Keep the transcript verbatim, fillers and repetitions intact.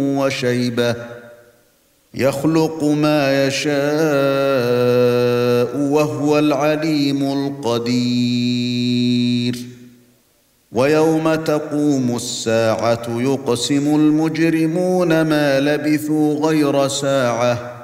وشيبة يخلق ما يشاء وهو العليم القدير ويوم تقوم الساعة يقسم المجرمون ما لبثوا غير ساعة